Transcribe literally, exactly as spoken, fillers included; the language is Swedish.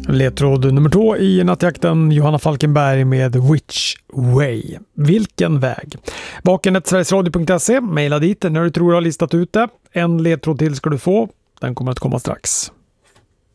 Ledtråd nummer två i nattjakten, Johanna Falkenberg med Which Way? Vilken väg? Bakenet sverigesradio punkt se, mejla dit när du tror du har listat ut det. En ledtråd till ska du få, den kommer att komma strax.